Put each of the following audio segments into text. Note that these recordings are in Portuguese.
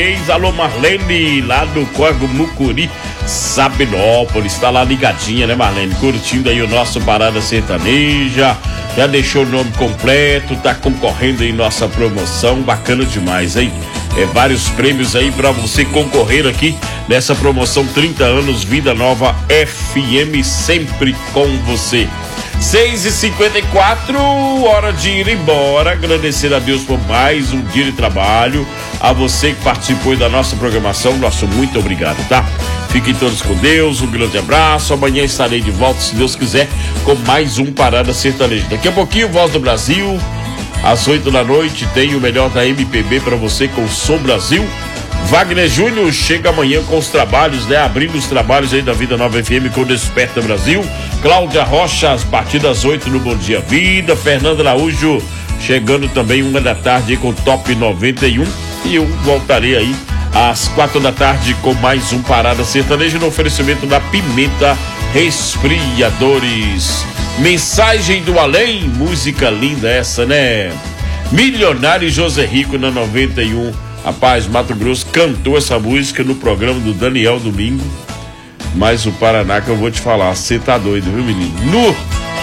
Alô Marlene, lá do Corgo Mucuri, Sabinópolis, tá lá ligadinha, né Marlene? Curtindo aí o nosso Parada Sertaneja, já deixou o nome completo, tá concorrendo aí nossa promoção, bacana demais, hein? Vários prêmios aí pra você concorrer aqui nessa promoção 30 anos Vida Nova FM, sempre com você. 6h54, hora de ir embora. Agradecer a Deus por mais um dia de trabalho. A você que participou da nossa programação, nosso muito obrigado, tá? Fiquem todos com Deus, um grande abraço. Amanhã estarei de volta, se Deus quiser, com mais um Parada Sertaneja. Daqui a pouquinho, Voz do Brasil, às 8 da noite, tem o melhor da MPB pra você com o Som Brasil. Wagner Júnior chega amanhã com os trabalhos, né? Abrindo os trabalhos aí da Vida Nova FM com o Desperta Brasil. Cláudia Rocha, a partir das 8 no Bom Dia Vida. Fernando Araújo chegando também 1 da tarde com o Top 91. E eu voltarei aí às 4 da tarde com mais um Parada Sertaneja no oferecimento da Pimenta Resfriadores. Mensagem do além, música linda essa, né? Milionário José Rico na 91. Rapaz, Mato Grosso cantou essa música no programa do Daniel Domingo. Mas o Paraná que eu vou te falar, você tá doido, viu, menino? No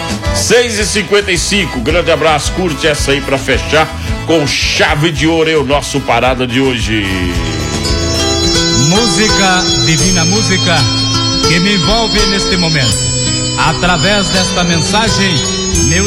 6h55, grande abraço, curte essa aí pra fechar com chave de ouro, é o nosso Parada de hoje. Música, divina música, que me envolve neste momento. Através desta mensagem, meu